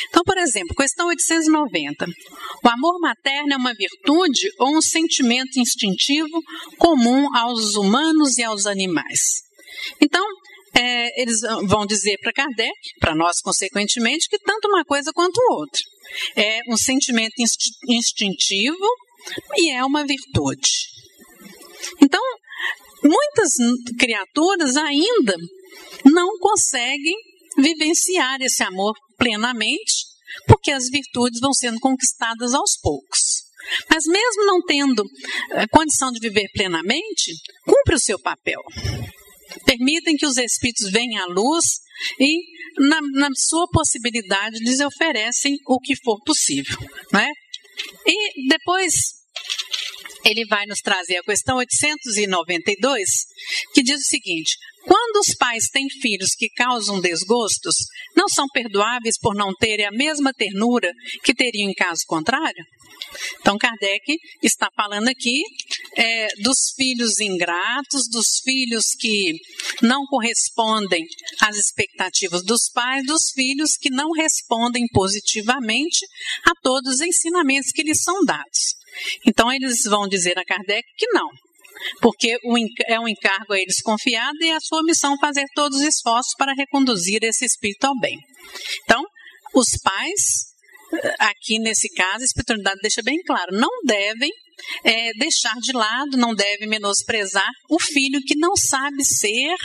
Então, por exemplo, questão 890. O amor materno é uma virtude ou um sentimento instintivo comum aos humanos e aos animais? Então, eles vão dizer para Kardec, para nós consequentemente, que tanto uma coisa quanto outra. É um sentimento instintivo e é uma virtude. Então, muitas criaturas ainda não conseguem vivenciar esse amor plenamente, porque as virtudes vão sendo conquistadas aos poucos. Mas mesmo não tendo condição de viver plenamente, cumpre o seu papel. Permitem que os espíritos venham à luz e, na sua possibilidade, lhes oferecem o que for possível, né? E depois ele vai nos trazer a questão 892, que diz o seguinte: quando os pais têm filhos que causam desgostos, não são perdoáveis por não terem a mesma ternura que teriam em caso contrário? Então, Kardec está falando aqui dos filhos ingratos, dos filhos que não correspondem às expectativas dos pais, dos filhos que não respondem positivamente a todos os ensinamentos que lhes são dados. Então, eles vão dizer a Kardec que não, porque é um encargo a eles confiado e é a sua missão fazer todos os esforços para reconduzir esse espírito ao bem. Então, os pais, aqui nesse caso, a espiritualidade deixa bem claro, não devem deixar de lado, não devem menosprezar o filho que não sabe ser,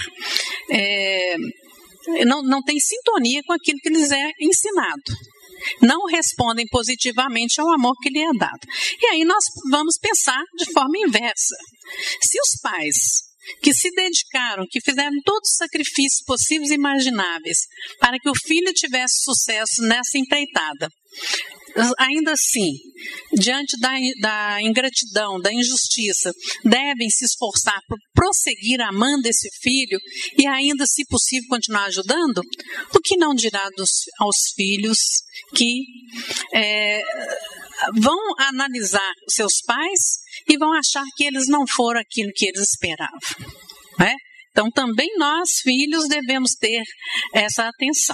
não tem sintonia com aquilo que lhes é ensinado. Não respondem positivamente ao amor que lhe é dado. E aí nós vamos pensar de forma inversa. Se os pais que se dedicaram, que fizeram todos os sacrifícios possíveis e imagináveis para que o filho tivesse sucesso nessa empreitada, ainda assim, diante da ingratidão, da injustiça, devem se esforçar por prosseguir amando esse filho e ainda, se possível, continuar ajudando, o que não dirá aos filhos que vão analisar seus pais e vão achar que eles não foram aquilo que eles esperavam, né? Então, também nós, filhos, devemos ter essa atenção.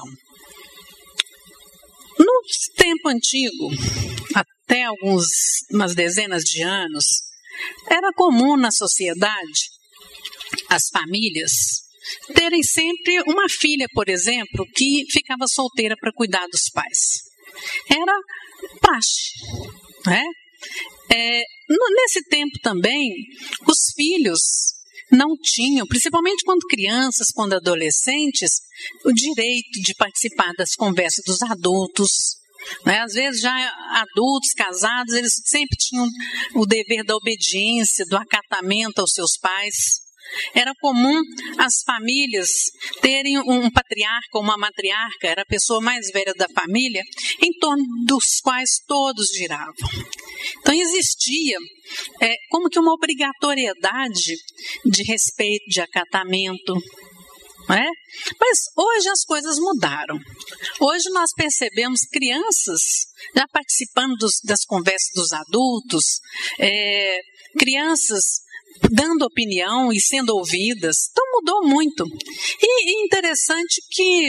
No tempo antigo, até umas dezenas de anos, era comum na sociedade as famílias terem sempre uma filha, por exemplo, que ficava solteira para cuidar dos pais. Era praxe, né? Nesse tempo também, os filhos não tinham, principalmente quando crianças, quando adolescentes, o direito de participar das conversas dos adultos, né? Às vezes já adultos, casados, eles sempre tinham o dever da obediência, do acatamento aos seus pais. Era comum as famílias terem um patriarca ou uma matriarca, era a pessoa mais velha da família, em torno dos quais todos giravam. Então existia como que uma obrigatoriedade de respeito, de acatamento, né? Mas hoje as coisas mudaram. Hoje nós percebemos crianças já participando das conversas dos adultos, crianças dando opinião e sendo ouvidas. Então mudou muito. E interessante que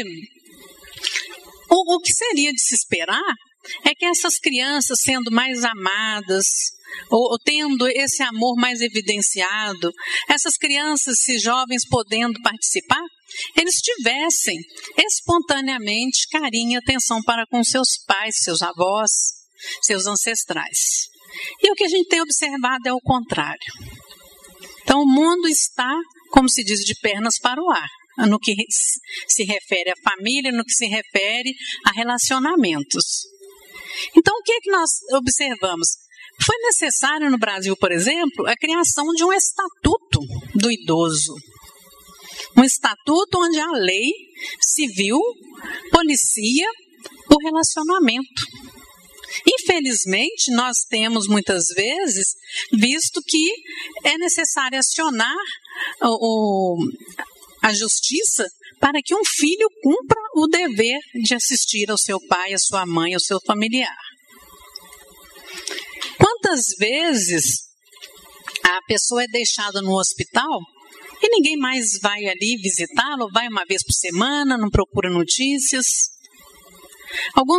o que seria de se esperar é que essas crianças, sendo mais amadas, ou tendo esse amor mais evidenciado, essas crianças, esses jovens podendo participar, eles tivessem espontaneamente carinho e atenção para com seus pais, seus avós, seus ancestrais. E o que a gente tem observado é o contrário. Então, o mundo está, como se diz, de pernas para o ar, no que se refere à família, no que se refere a relacionamentos. Então, o que é que nós observamos? Foi necessário no Brasil, por exemplo, a criação de um estatuto do idoso. Um estatuto onde a lei civil policia o relacionamento. Infelizmente, nós temos muitas vezes visto que é necessário acionar a justiça para que um filho cumpra o dever de assistir ao seu pai, à sua mãe, ao seu familiar. Quantas vezes a pessoa é deixada no hospital e ninguém mais vai ali visitá-lo, vai uma vez por semana, não procura notícias? Alguns